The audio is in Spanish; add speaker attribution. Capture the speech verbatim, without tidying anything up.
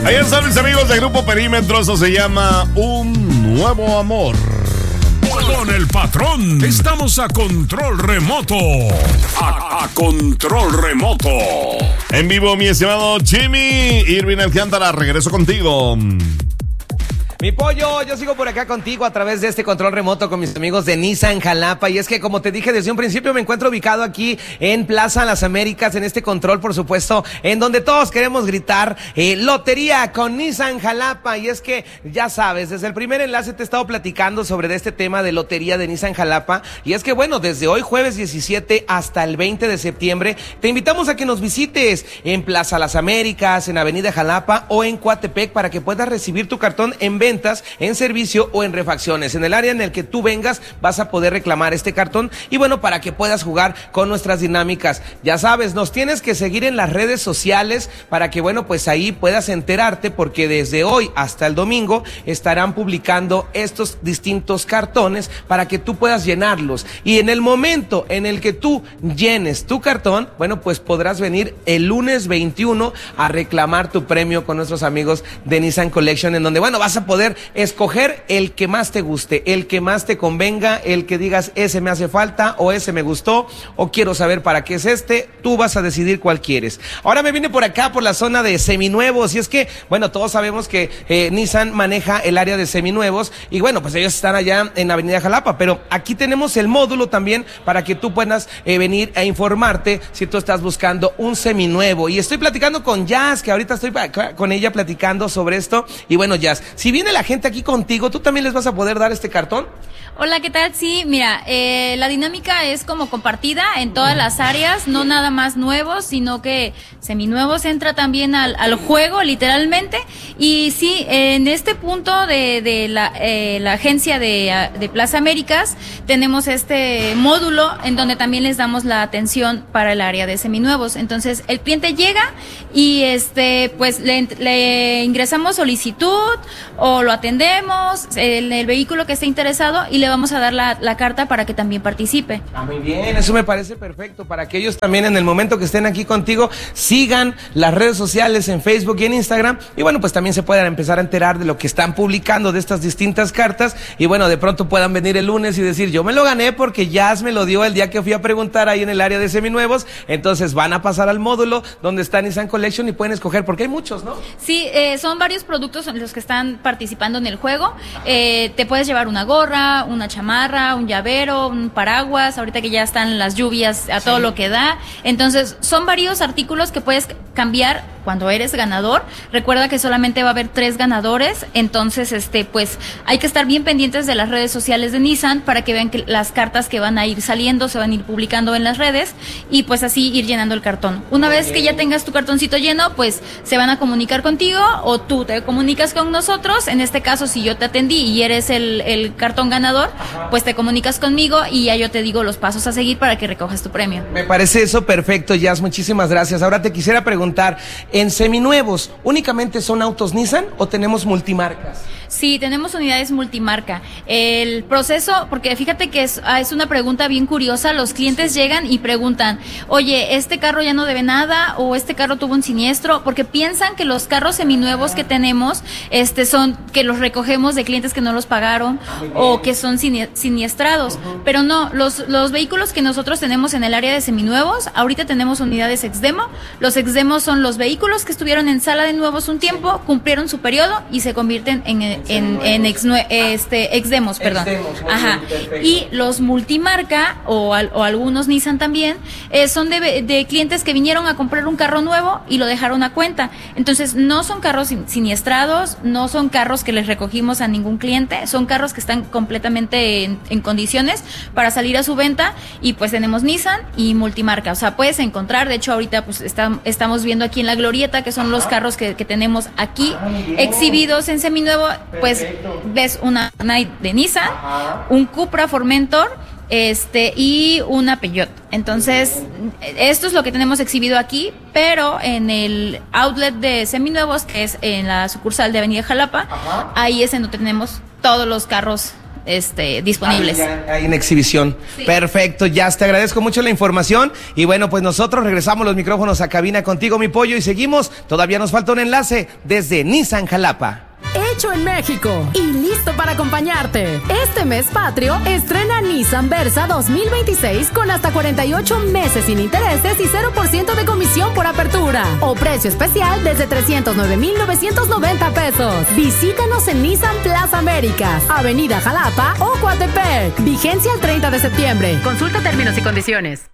Speaker 1: Ahí están mis amigos de Grupo Perímetro, eso se llama Un Nuevo Amor.
Speaker 2: Con el patrón, estamos a control remoto. A, a control remoto.
Speaker 1: En vivo, mi estimado Jimmy Irving Alcántara, regreso contigo.
Speaker 3: Mi pollo, yo sigo por acá contigo a través de este control remoto con mis amigos de Nissan Jalapa. Y es que, como te dije desde un principio, me encuentro ubicado aquí en Plaza Las Américas, en este control, por supuesto, en donde todos queremos gritar eh, lotería con Nissan Jalapa. Y es que, ya sabes, desde el primer enlace te he estado platicando sobre este tema de lotería de Nissan Jalapa. Y es que, bueno, desde hoy, jueves diecisiete hasta el veinte de septiembre, te invitamos a que nos visites en Plaza Las Américas, en Avenida Jalapa o en Coatepec para que puedas recibir tu cartón en venta, en servicio o en refacciones. En el área en el que tú vengas vas a poder reclamar este cartón y bueno, para que puedas jugar con nuestras dinámicas. Ya sabes, nos tienes que seguir en las redes sociales para que bueno, pues ahí puedas enterarte, porque desde hoy hasta el domingo estarán publicando estos distintos cartones para que tú puedas llenarlos, y en el momento en el que tú llenes tu cartón, bueno, pues podrás venir el lunes veintiuno a reclamar tu premio con nuestros amigos de Nissan Collection, en donde bueno, vas a poder escoger el que más te guste, el que más te convenga, el que digas ese me hace falta o ese me gustó o quiero saber para qué es este. Tú vas a decidir cuál quieres. Ahora me vine por acá por la zona de seminuevos, y es que bueno, todos sabemos que eh, Nissan maneja el área de seminuevos y bueno, pues ellos están allá en Avenida Jalapa, pero aquí tenemos el módulo también para que tú puedas eh, venir a informarte si tú estás buscando un seminuevo. Y estoy platicando con Jazz, que ahorita estoy con ella platicando sobre esto. Y bueno, Jazz, si viene la gente aquí contigo, ¿tú también les vas a poder dar este cartón?
Speaker 4: Hola, ¿qué tal? Sí, mira, eh, la dinámica es como compartida en todas las áreas, no nada más nuevos, sino que seminuevos entra también al, al juego, literalmente. Y sí, en este punto de, de la, eh, la agencia de, de Plaza Américas, tenemos este módulo en donde también les damos la atención para el área de seminuevos. Entonces, el cliente llega y este, pues le, le ingresamos solicitud o lo atendemos, el, el vehículo que esté interesado, y le vamos a dar la, la carta para que también participe.
Speaker 3: Ah, muy bien, eso me parece perfecto, para que ellos también en el momento que estén aquí contigo sigan las redes sociales en Facebook y en Instagram, y bueno, pues también se puedan empezar a enterar de lo que están publicando de estas distintas cartas, y bueno, de pronto puedan venir el lunes y decir, yo me lo gané porque Jazz me lo dio el día que fui a preguntar ahí en el área de seminuevos. Entonces van a pasar al módulo donde está Nissan Collection y pueden escoger, porque hay muchos, ¿no?
Speaker 4: Sí, eh, son varios productos los que están participando en el juego. Eh, te puedes llevar una gorra, una chamarra, un llavero, un paraguas, ahorita que ya están las lluvias a todo sí. lo que da. Entonces, son varios artículos que puedes cambiar cuando eres ganador. Recuerda que solamente va a haber tres ganadores, entonces, este, pues, hay que estar bien pendientes de las redes sociales de Nissan para que vean que las cartas que van a ir saliendo se van a ir publicando en las redes, y pues así ir llenando el cartón. Una vez que ya tengas tu cartoncito lleno, pues, se van a comunicar contigo o tú te comunicas con nosotros. En este caso, si yo te atendí y eres el, el cartón ganador, Ajá. pues te comunicas conmigo y ya yo te digo los pasos a seguir para que recojas tu premio.
Speaker 3: Me parece eso perfecto, Jazz, muchísimas gracias. Ahora te quisiera preguntar, ¿en seminuevos únicamente son autos Nissan o tenemos multimarcas?
Speaker 4: Sí, tenemos unidades multimarca. El proceso, porque fíjate que es, es una pregunta bien curiosa, los clientes llegan y preguntan, oye, ¿este carro ya no debe nada? ¿O este carro tuvo un siniestro? Porque piensan que los carros seminuevos que tenemos este, son que los recogemos de clientes que no los pagaron o que son siniestrados. Pero no, los, los vehículos que nosotros tenemos en el área de seminuevos, ahorita tenemos unidades ex-demo. Los ex-demos son los vehículos que estuvieron en sala de nuevos un tiempo, cumplieron su periodo y se convierten en en, en ex, este, ex-demos, perdón. Ex-demos,
Speaker 3: Ajá.
Speaker 4: Bien, y los multimarca o, al, o algunos Nissan también eh, son de, de clientes que vinieron a comprar un carro nuevo y lo dejaron a cuenta. Entonces no son carros siniestrados, no son carros que les recogimos a ningún cliente, son carros que están completamente en, en condiciones para salir a su venta, y pues tenemos Nissan y multimarca. O sea, puedes encontrar, de hecho ahorita pues está, estamos viendo aquí en la glorieta que son los carros que, que tenemos aquí exhibidos en seminuevo. Pues ves una Night de Nissan, Ajá. un Cupra Formentor, este y una Peugeot. Entonces, esto es lo que tenemos exhibido aquí, pero en el outlet de seminuevos, que es en la sucursal de Avenida Jalapa, Ajá. ahí es en donde tenemos todos los carros este, disponibles.
Speaker 3: Ah, ya, ya, en exhibición. Sí. Perfecto, ya te agradezco mucho la información. Y bueno, pues nosotros regresamos los micrófonos a cabina contigo, mi pollo, y seguimos. Todavía nos falta un enlace desde Nissan Jalapa.
Speaker 5: Hecho en México y listo para acompañarte. Este mes patrio estrena Nissan Versa dos mil veintiséis con hasta cuarenta y ocho meses sin intereses y cero por ciento de comisión por apertura. O precio especial desde trescientos nueve mil novecientos noventa pesos. Visítanos en Nissan Plaza Américas, Avenida Jalapa o Coatepec. Vigencia el treinta de septiembre. Consulta términos y condiciones.